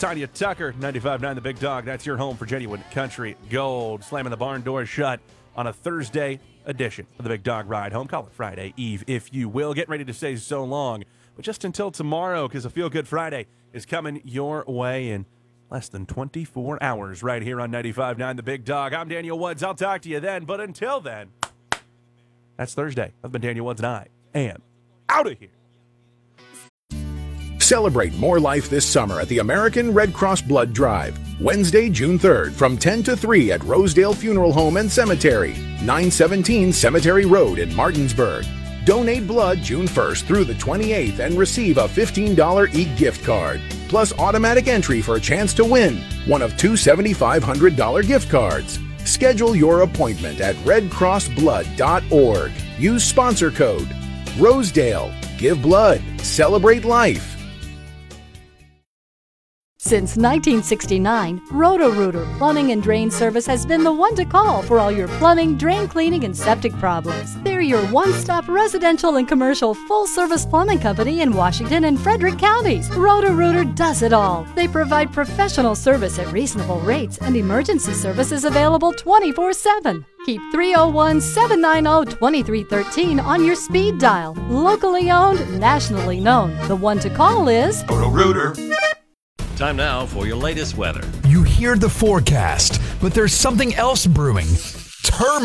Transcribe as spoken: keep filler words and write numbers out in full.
Tanya Tucker, ninety-five point nine The Big Dog. That's your home for genuine country gold. Slamming the barn door shut on a Thursday edition of the Big Dog Ride Home. Call it Friday Eve, if you will. Get ready to say so long, but just until tomorrow, because a Feel Good Friday is coming your way in less than twenty-four hours right here on ninety-five point nine The Big Dog. I'm Daniel Woods. I'll talk to you then, but until then, that's Thursday. I've been Daniel Woods, and I am out of here. Celebrate more life this summer at the American Red Cross Blood Drive. Wednesday, June third, from ten to three at Rosedale Funeral Home and Cemetery, nine seventeen Cemetery Road in Martinsburg. Donate blood June first through the twenty-eighth and receive a fifteen dollars e-gift card, plus automatic entry for a chance to win one of two seventy-five hundred dollars gift cards. Schedule your appointment at red cross blood dot org. Use sponsor code Rosedale. Give blood. Celebrate life. Since nineteen sixty-nine, Roto-Rooter Plumbing and Drain Service has been the one to call for all your plumbing, drain cleaning, and septic problems. They're your one-stop residential and commercial full-service plumbing company in Washington and Frederick counties. Roto-Rooter does it all. They provide professional service at reasonable rates, and emergency service is available twenty-four seven. Keep three oh one, seven nine oh, two three one three on your speed dial. Locally owned, nationally known. The one to call is Roto-Rooter. Time now for your latest weather. You hear the forecast, but there's something else brewing. Term